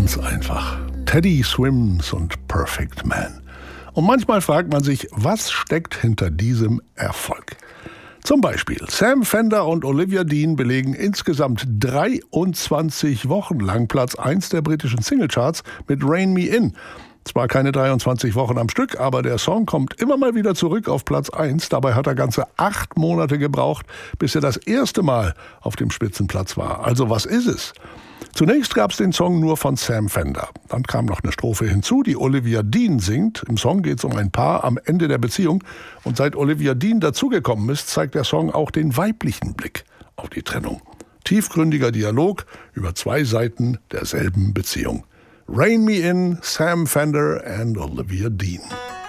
Ganz einfach. Teddy Swims und Perfect Man. Und manchmal fragt man sich, was steckt hinter diesem Erfolg? Zum Beispiel Sam Fender und Olivia Dean belegen insgesamt 23 Wochen lang Platz 1 der britischen Singlecharts mit Rain Me In. Zwar keine 23 Wochen am Stück, aber der Song kommt immer mal wieder zurück auf Platz 1. Dabei hat er ganze 8 Monate gebraucht, bis er das erste Mal auf dem Spitzenplatz war. Also was ist es? Zunächst gab es den Song nur von Sam Fender. Dann kam noch eine Strophe hinzu, die Olivia Dean singt. Im Song geht es um ein Paar am Ende der Beziehung. Und seit Olivia Dean dazugekommen ist, zeigt der Song auch den weiblichen Blick auf die Trennung. Tiefgründiger Dialog über 2 Seiten derselben Beziehung. Rain Me In, Sam Fender and Olivia Dean.